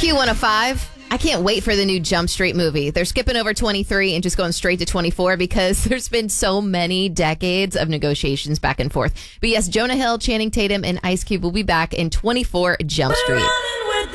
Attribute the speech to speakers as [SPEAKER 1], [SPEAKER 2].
[SPEAKER 1] Q105. I can't wait for the new Jump Street movie. They're skipping over 23 and just going straight to 24 because there's been so many decades of negotiations back and forth. But yes, Jonah Hill, Channing Tatum, and Ice Cube will be back in 24 Jump Street.